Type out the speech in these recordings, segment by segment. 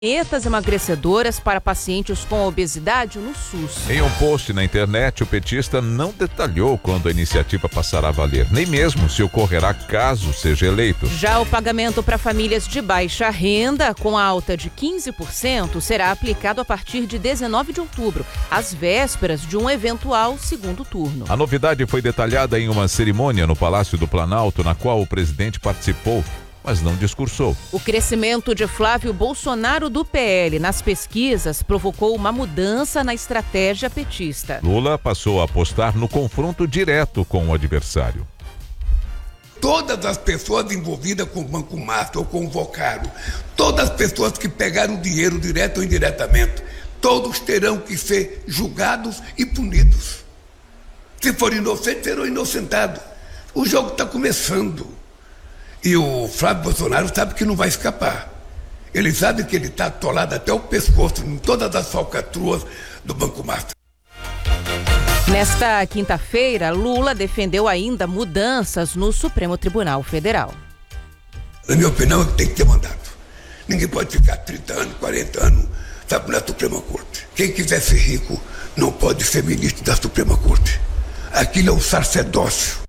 Dietas emagrecedoras para pacientes com obesidade no SUS. Em um post na internet, o petista não detalhou quando a iniciativa passará a valer, nem mesmo se ocorrerá caso seja eleito. Já o pagamento para famílias de baixa renda, com alta de 15%, será aplicado a partir de 19 de outubro, às vésperas de um eventual segundo turno. A novidade foi detalhada em uma cerimônia no Palácio do Planalto, na qual o presidente participou, mas não discursou. O crescimento de Flávio Bolsonaro do PL nas pesquisas provocou uma mudança na estratégia petista. Lula passou a apostar no confronto direto com o adversário. Todas as pessoas envolvidas com o Banco Master ou com o Vocaro, todas as pessoas que pegaram dinheiro direto ou indiretamente, todos terão que ser julgados e punidos. Se for inocente, serão inocentados. O jogo está começando. E o Flávio Bolsonaro sabe que não vai escapar. Ele sabe que ele está atolado até o pescoço em todas as falcatruas do Banco Master. Nesta quinta-feira, Lula defendeu ainda mudanças no Supremo Tribunal Federal. Na minha opinião, tem que ter mandato. Ninguém pode ficar 30 anos, 40 anos, sabe, na Suprema Corte. Quem quiser ser rico não pode ser ministro da Suprema Corte. Aquilo é um sacerdócio.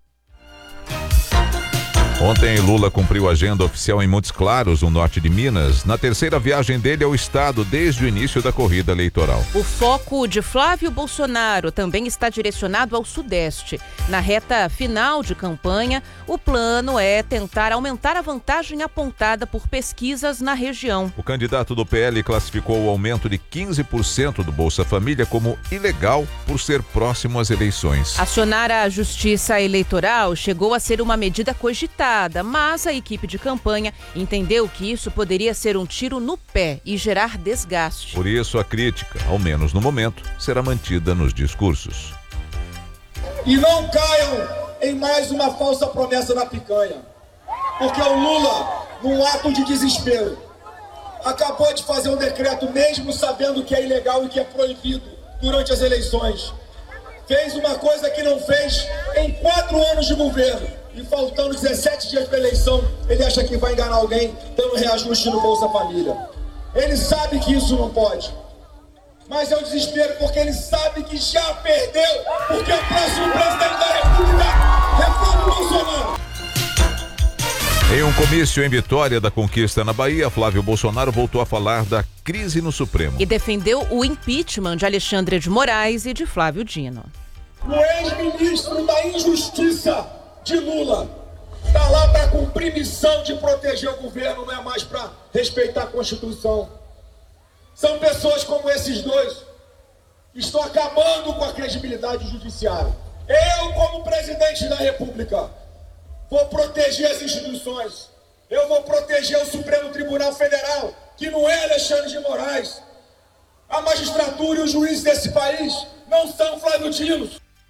Ontem, Lula cumpriu a agenda oficial em Montes Claros, no norte de Minas, na terceira viagem dele ao estado desde o início da corrida eleitoral. O foco de Flávio Bolsonaro também está direcionado ao Sudeste. Na reta final de campanha, o plano é tentar aumentar a vantagem apontada por pesquisas na região. O candidato do PL classificou o aumento de 15% do Bolsa Família como ilegal por ser próximo às eleições. Acionar a Justiça Eleitoral chegou a ser uma medida cogitada, mas a equipe de campanha entendeu que isso poderia ser um tiro no pé e gerar desgaste. Por isso, a crítica, ao menos no momento, será mantida nos discursos. E não caiam em mais uma falsa promessa na picanha, porque o Lula, num ato de desespero, acabou de fazer um decreto mesmo sabendo que é ilegal e que é proibido durante as eleições. Fez uma coisa que não fez em 4 anos de governo. E faltando 17 dias para a eleição, ele acha que vai enganar alguém dando reajuste no Bolsa Família. Ele sabe que isso não pode. Mas é um desespero porque ele sabe que já perdeu, porque o próximo presidente da República é Flávio Bolsonaro. Em um comício em Vitória da Conquista, na Bahia, Flávio Bolsonaro voltou a falar da crise no Supremo. E defendeu o impeachment de Alexandre de Moraes e de Flávio Dino. O ex-ministro da Injustiça de Lula está lá para cumprir missão de proteger o governo, não é mais para respeitar a Constituição. São pessoas como esses dois que estão acabando com a credibilidade do judiciário. Eu, como presidente da República, vou proteger as instituições. Eu vou proteger o Supremo Tribunal Federal, que não é Alexandre de Moraes. A magistratura e os juízes desse país não são Flávio Dino.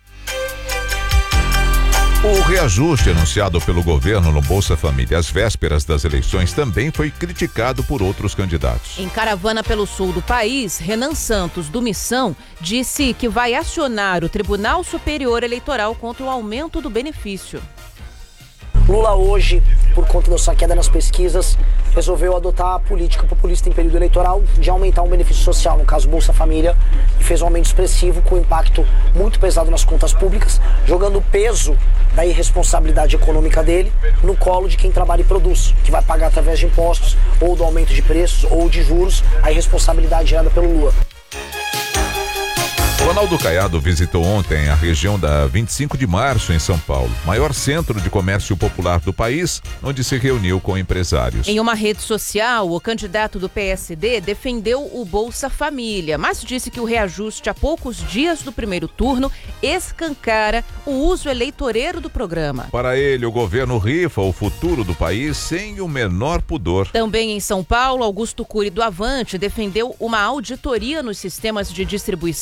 O reajuste anunciado pelo governo no Bolsa Família às vésperas das eleições também foi criticado por outros candidatos. Em caravana pelo sul do país, Renan Santos, do Missão, disse que vai acionar o Tribunal Superior Eleitoral contra o aumento do benefício. Lula hoje, por conta da sua queda nas pesquisas, resolveu adotar a política populista em período eleitoral de aumentar um benefício social, no caso Bolsa Família, e fez um aumento expressivo com impacto muito pesado nas contas públicas, jogando o peso da irresponsabilidade econômica dele no colo de quem trabalha e produz, que vai pagar através de impostos, ou do aumento de preços, ou de juros, a irresponsabilidade gerada pelo Lula. Ronaldo Caiado visitou ontem a região da 25 de Março, em São Paulo, maior centro de comércio popular do país, onde se reuniu com empresários. Em uma rede social, o candidato do PSD defendeu o Bolsa Família, mas disse que o reajuste a poucos dias do primeiro turno escancara o uso eleitoreiro do programa. Para ele, o governo rifa o futuro do país sem o menor pudor. Também em São Paulo, Augusto Cury do Avante defendeu uma auditoria nos sistemas de distribuição de conteúdo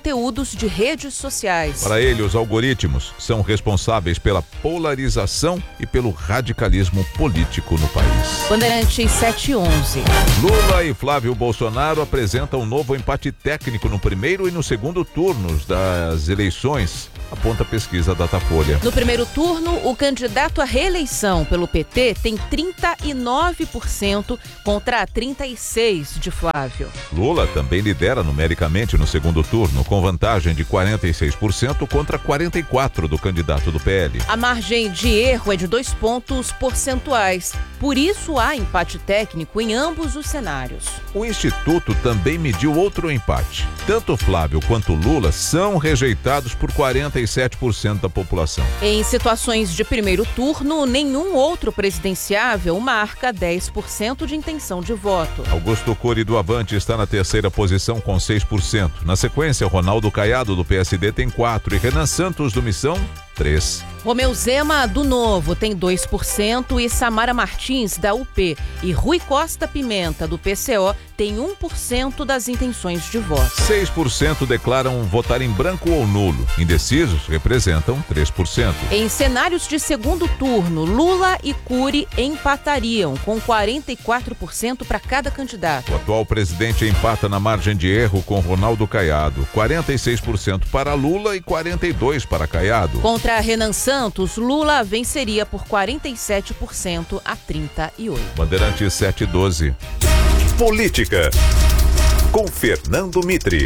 conteúdos de redes sociais. Para ele, os algoritmos são responsáveis pela polarização e pelo radicalismo político no país. Bandeirantes 711. Lula e Flávio Bolsonaro apresentam um novo empate técnico no primeiro e no segundo turnos das eleições, aponta a pesquisa Datafolha. No primeiro turno, o candidato à reeleição pelo PT tem 39% contra 36% de Flávio. Lula também lidera numericamente no segundo turno, com vantagem de 46% contra 44% do candidato do PL. A margem de erro é de 2 pontos percentuais. Por isso, há empate técnico em ambos os cenários. O Instituto também mediu outro empate. Tanto Flávio quanto Lula são rejeitados por 47% da população. Em situações de primeiro turno, nenhum outro presidenciável marca 10% de intenção de voto. Augusto Cury do Avante está na terceira posição com 6%. Na sequência, Ronaldo Caiado do PSD tem 4% e Renan Santos do Missão 3%. Romeu Zema, do Novo, tem 2% e Samara Martins, da UP, e Rui Costa Pimenta, do PCO, tem 1% das intenções de voto. 6% declaram votar em branco ou nulo. Indecisos representam 3%. Em cenários de segundo turno, Lula e Cury empatariam, com 44% para cada candidato. O atual presidente empata na margem de erro com Ronaldo Caiado, 46% para Lula e 42% para Caiado. Contra Renan Santos, Lula venceria por 47% a 38%. Bandeirantes 712. Política, com Fernando Mitre.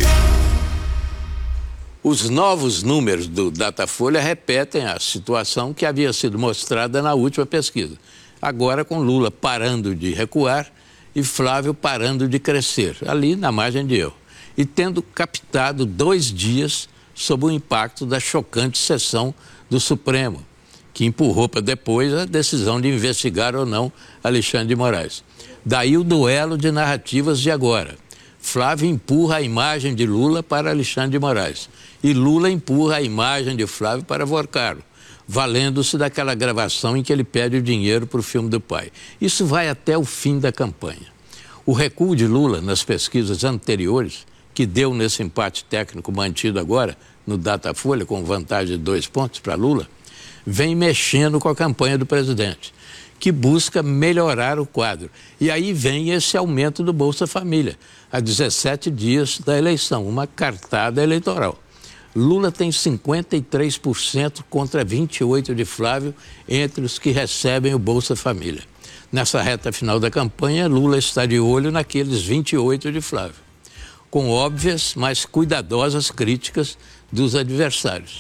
Os novos números do Datafolha repetem a situação que havia sido mostrada na última pesquisa. Agora com Lula parando de recuar e Flávio parando de crescer, ali na margem de erro. E tendo captado 2 dias sob o impacto da chocante sessão do Supremo, que empurrou para depois a decisão de investigar ou não Alexandre de Moraes. Daí o duelo de narrativas de agora. Flávio empurra a imagem de Lula para Alexandre de Moraes e Lula empurra a imagem de Flávio para Vorcaro, valendo-se daquela gravação em que ele pede o dinheiro para o filme do pai. Isso vai até o fim da campanha. O recuo de Lula nas pesquisas anteriores, que deu nesse empate técnico mantido agora no Datafolha, com vantagem de 2 pontos para Lula, vem mexendo com a campanha do presidente, que busca melhorar o quadro. E aí vem esse aumento do Bolsa Família, a 17 dias da eleição, uma cartada eleitoral. Lula tem 53% contra 28% de Flávio entre os que recebem o Bolsa Família. Nessa reta final da campanha, Lula está de olho naqueles 28% de Flávio, com óbvias, mas cuidadosas críticas dos adversários.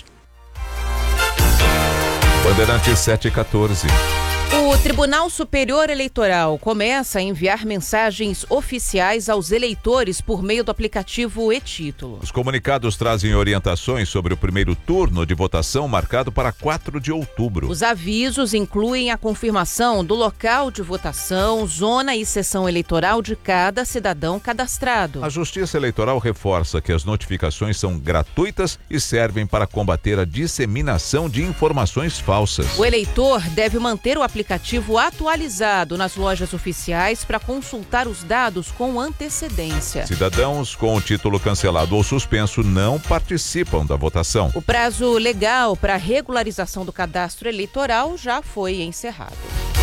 Bandeirantes 714. O Tribunal Superior Eleitoral começa a enviar mensagens oficiais aos eleitores por meio do aplicativo e-Título. Os comunicados trazem orientações sobre o primeiro turno de votação marcado para 4 de outubro. Os avisos incluem a confirmação do local de votação, zona e sessão eleitoral de cada cidadão cadastrado. A Justiça Eleitoral reforça que as notificações são gratuitas e servem para combater a disseminação de informações falsas. O eleitor deve manter o aplicativo atualizado nas lojas oficiais para consultar os dados com antecedência. Cidadãos com o título cancelado ou suspenso não participam da votação. O prazo legal para regularização do cadastro eleitoral já foi encerrado.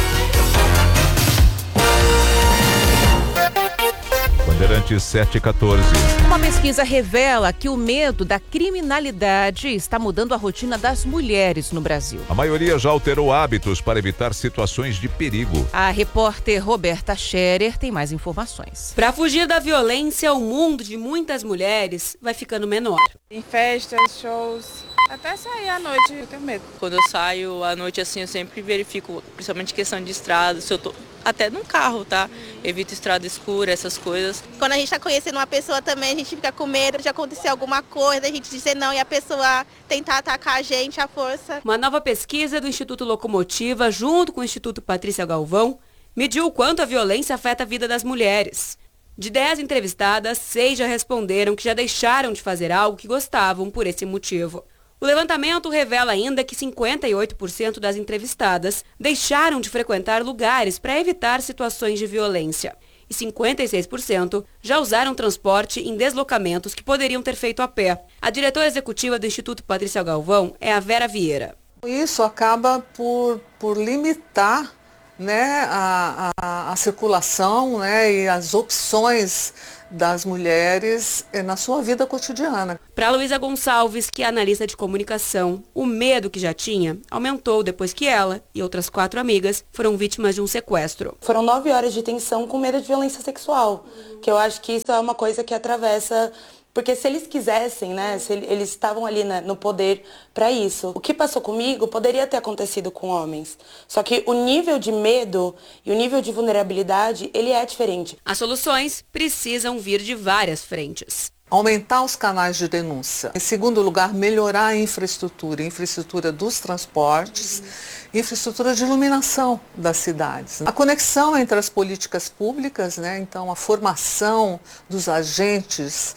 Bandeirantes 714. Uma pesquisa revela que o medo da criminalidade está mudando a rotina das mulheres no Brasil. A maioria já alterou hábitos para evitar situações de perigo. A repórter Roberta Scherer tem mais informações. Para fugir da violência, o mundo de muitas mulheres vai ficando menor. Em festas, shows, até sair à noite eu tenho medo. Quando eu saio à noite assim, eu sempre verifico, principalmente questão de estrada, se eu tô até num carro, tá? Evito estrada escura, essas coisas. Quando a gente tá conhecendo uma pessoa também, a gente fica com medo de acontecer alguma coisa, a gente dizer não e a pessoa tentar atacar a gente à força. Uma nova pesquisa do Instituto Locomotiva, junto com o Instituto Patrícia Galvão, mediu o quanto a violência afeta a vida das mulheres. De 10 entrevistadas, 6 já responderam que já deixaram de fazer algo que gostavam por esse motivo. O levantamento revela ainda que 58% das entrevistadas deixaram de frequentar lugares para evitar situações de violência. e 56% já usaram transporte em deslocamentos que poderiam ter feito a pé. A diretora executiva do Instituto Patrícia Galvão é a Vera Vieira. Isso acaba por limitar, né, a circulação, né, e as opções das mulheres na sua vida cotidiana. Para Luísa Gonçalves, que é analista de comunicação, o medo que já tinha aumentou depois que ela e outras 4 amigas foram vítimas de um sequestro. Foram 9 horas de tensão com medo de violência sexual, que eu acho que isso é uma coisa que atravessa. Porque se eles quisessem, né, se eles estavam ali no poder para isso. O que passou comigo poderia ter acontecido com homens. Só que o nível de medo e o nível de vulnerabilidade, ele é diferente. As soluções precisam vir de várias frentes. Aumentar os canais de denúncia. Em segundo lugar, melhorar a infraestrutura dos transportes, infraestrutura de iluminação das cidades. A conexão entre as políticas públicas, né, então a formação dos agentes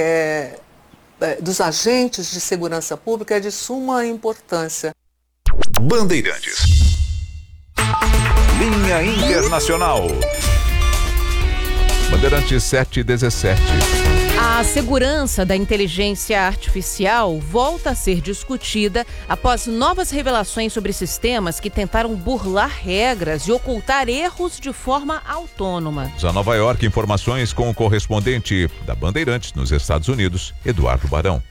de segurança pública é de suma importância. Bandeirantes. Linha Internacional. Bandeirantes 717. A segurança da inteligência artificial volta a ser discutida após novas revelações sobre sistemas que tentaram burlar regras e ocultar erros de forma autônoma. A Nova York, informações com o correspondente da Bandeirantes nos Estados Unidos, Eduardo Barão.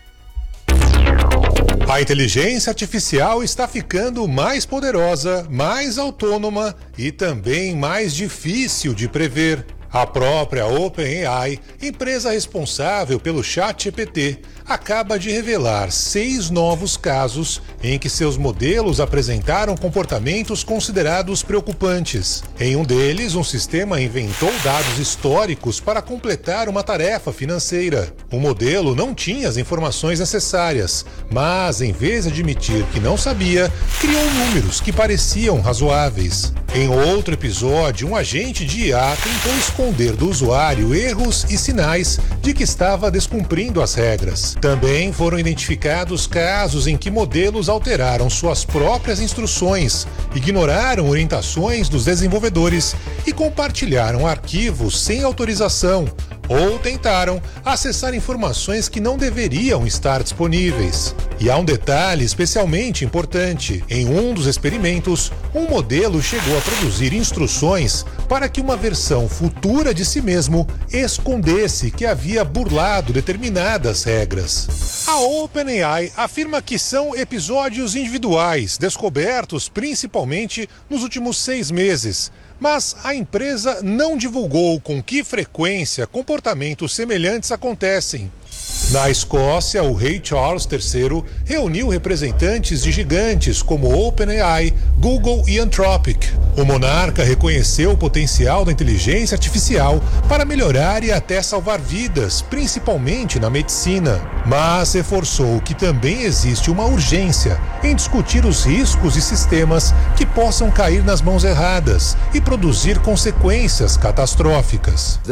A inteligência artificial está ficando mais poderosa, mais autônoma e também mais difícil de prever. A própria OpenAI, empresa responsável pelo ChatGPT, acaba de revelar 6 novos casos em que seus modelos apresentaram comportamentos considerados preocupantes. Em um deles, um sistema inventou dados históricos para completar uma tarefa financeira. O modelo não tinha as informações necessárias, mas, em vez de admitir que não sabia, criou números que pareciam razoáveis. Em outro episódio, um agente de IA tentou esconder do usuário erros e sinais de que estava descumprindo as regras. Também foram identificados casos em que modelos alteraram suas próprias instruções, ignoraram orientações dos desenvolvedores e compartilharam arquivos sem autorização ou tentaram acessar informações que não deveriam estar disponíveis. E há um detalhe especialmente importante. Em um dos experimentos, um modelo chegou a produzir instruções para que uma versão futura de si mesmo escondesse que havia burlado determinadas regras. A OpenAI afirma que são episódios individuais, descobertos principalmente nos últimos 6 meses. Mas a empresa não divulgou com que frequência comportamentos semelhantes acontecem. Na Escócia, o rei Charles III reuniu representantes de gigantes como OpenAI, Google e Anthropic. O monarca reconheceu o potencial da inteligência artificial para melhorar e até salvar vidas, principalmente na medicina, mas reforçou que também existe uma urgência em discutir os riscos de sistemas que possam cair nas mãos erradas e produzir consequências catastróficas.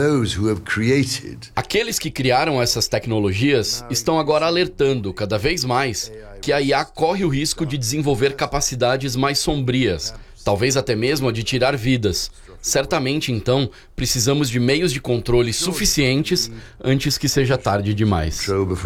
Aqueles que criaram essas tecnologias estão agora alertando cada vez mais que a IA corre o risco de desenvolver capacidades mais sombrias, talvez até mesmo a de tirar vidas. Certamente, então, precisamos de meios de controle suficientes antes que seja tarde demais.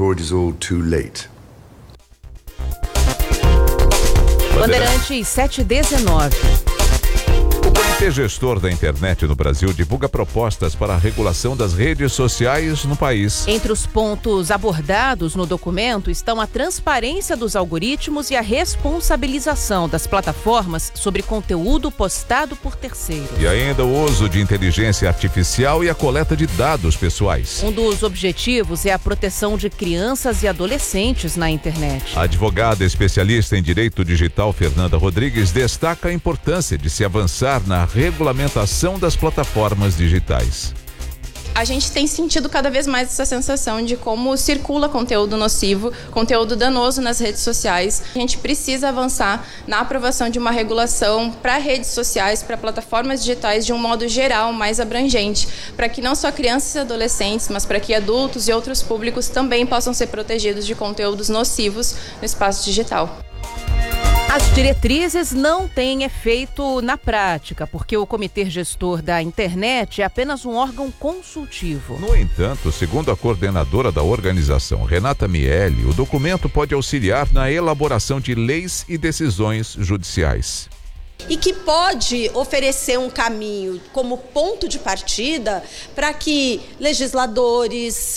Bandeirantes 719. O Comitê Gestor da Internet no Brasil divulga propostas para a regulação das redes sociais no país. Entre os pontos abordados no documento estão a transparência dos algoritmos e a responsabilização das plataformas sobre conteúdo postado por terceiros. E ainda o uso de inteligência artificial e a coleta de dados pessoais. Um dos objetivos é a proteção de crianças e adolescentes na internet. A advogada especialista em direito digital Fernanda Rodrigues destaca a importância de se avançar na regulamentação das plataformas digitais. A gente tem sentido cada vez mais essa sensação de como circula conteúdo nocivo, conteúdo danoso nas redes sociais. A gente precisa avançar na aprovação de uma regulação para redes sociais, para plataformas digitais de um modo geral, mais abrangente, para que não só crianças e adolescentes, mas para que adultos e outros públicos também possam ser protegidos de conteúdos nocivos no espaço digital. As diretrizes não têm efeito na prática, porque o Comitê Gestor da Internet é apenas um órgão consultivo. No entanto, segundo a coordenadora da organização, Renata Miele, o documento pode auxiliar na elaboração de leis e decisões judiciais. E que pode oferecer um caminho como ponto de partida para que legisladores,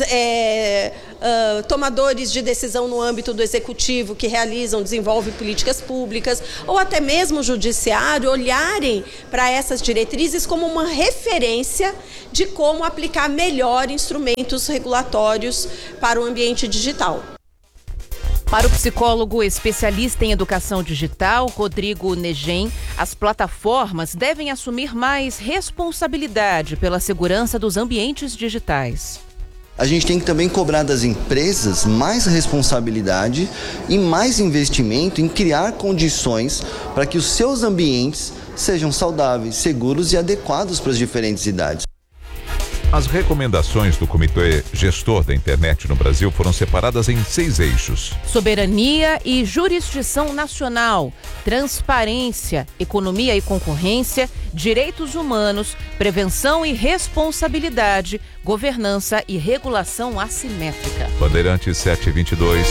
tomadores de decisão no âmbito do executivo que desenvolvem políticas públicas, ou até mesmo o judiciário, olharem para essas diretrizes como uma referência de como aplicar melhor instrumentos regulatórios para o ambiente digital. Para o psicólogo especialista em educação digital, Rodrigo Negem, as plataformas devem assumir mais responsabilidade pela segurança dos ambientes digitais. A gente tem que também cobrar das empresas mais responsabilidade e mais investimento em criar condições para que os seus ambientes sejam saudáveis, seguros e adequados para as diferentes idades. As recomendações do Comitê Gestor da Internet no Brasil foram separadas em 6 eixos. Soberania e jurisdição nacional, transparência, economia e concorrência, direitos humanos, prevenção e responsabilidade, governança e regulação assimétrica. Bandeirantes 722.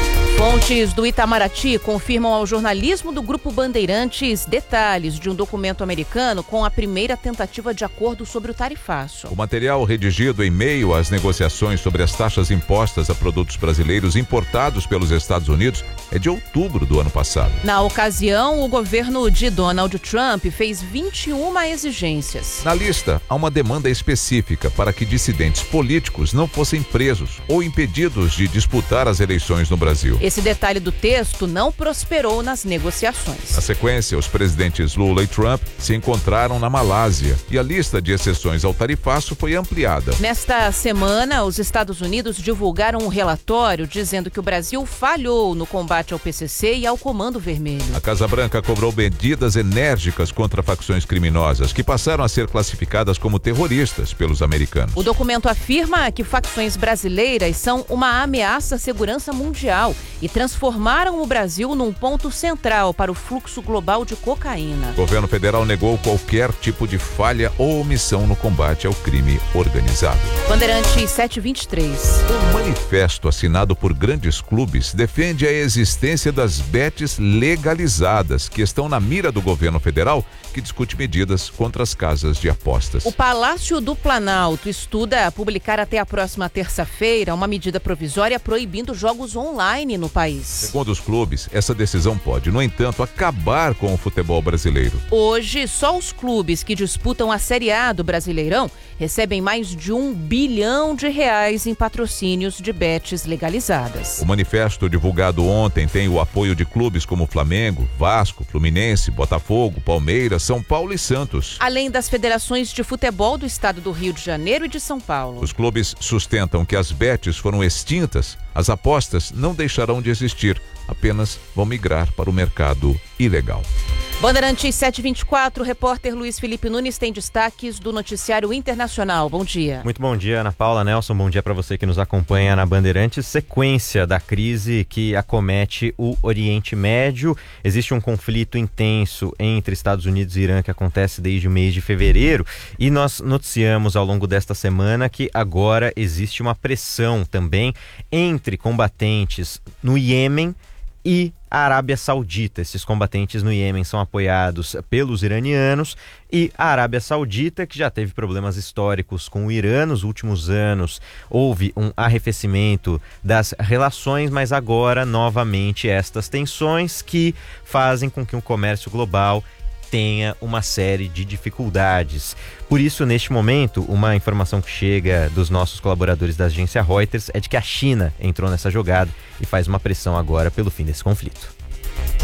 Fontes do Itamaraty confirmam ao jornalismo do Grupo Bandeirantes detalhes de um documento americano com a primeira tentativa de acordo sobre o tarifaço. O material redigido em meio às negociações sobre as taxas impostas a produtos brasileiros importados pelos Estados Unidos é de outubro do ano passado. Na ocasião, o governo de Donald Trump fez 21 exigências. Na lista, há uma demanda específica para que dissidentes políticos não fossem presos ou impedidos de disputar as eleições no Brasil. Esse detalhe do texto não prosperou nas negociações. Na sequência, os presidentes Lula e Trump se encontraram na Malásia e a lista de exceções ao tarifaço foi ampliada. Nesta semana, os Estados Unidos divulgaram um relatório dizendo que o Brasil falhou no combate ao PCC e ao Comando Vermelho. A Casa Branca cobrou medidas enérgicas contra facções criminosas que passaram a ser classificadas como terroristas pelos americanos. O documento afirma que facções brasileiras são uma ameaça à segurança mundial e transformaram o Brasil num ponto central para o fluxo global de cocaína. O governo federal negou qualquer tipo de falha ou omissão no combate ao crime organizado. Bandeirantes 723. Um manifesto assinado por grandes clubes defende a existência das bets legalizadas que estão na mira do governo federal, que discute medidas contra as casas de apostas. O Palácio do Planalto estuda publicar até a próxima terça-feira uma medida provisória proibindo jogos online no país. Segundo os clubes, essa decisão pode, no entanto, acabar com o futebol brasileiro. Hoje, só os clubes que disputam a Série A do Brasileirão recebem mais de R$1 bilhão em patrocínios de bets legalizadas. O manifesto divulgado ontem tem o apoio de clubes como Flamengo, Vasco, Fluminense, Botafogo, Palmeiras, São Paulo e Santos. Além das federações de futebol do estado do Rio de Janeiro e de São Paulo. Os clubes sustentam que as bets foram extintas, as apostas não deixarão de existir, apenas vão migrar para o mercado ilegal. Bandeirantes 724, repórter Luiz Felipe Nunes tem destaques do noticiário internacional. Bom dia. Muito bom dia, Ana Paula, Nelson, bom dia para você que nos acompanha na Bandeirantes. Sequência da crise que acomete o Oriente Médio. Existe um conflito intenso entre Estados Unidos e Irã que acontece desde o mês de fevereiro e nós noticiamos ao longo desta semana que agora existe uma pressão também entre combatentes no Iêmen e a Arábia Saudita. Esses combatentes no Iêmen são apoiados pelos iranianos e a Arábia Saudita, que já teve problemas históricos com o Irã nos últimos anos, houve um arrefecimento das relações, mas agora novamente estas tensões que fazem com que o comércio global tenha uma série de dificuldades. Por isso, neste momento, uma informação que chega dos nossos colaboradores da agência Reuters é de que a China entrou nessa jogada e faz uma pressão agora pelo fim desse conflito.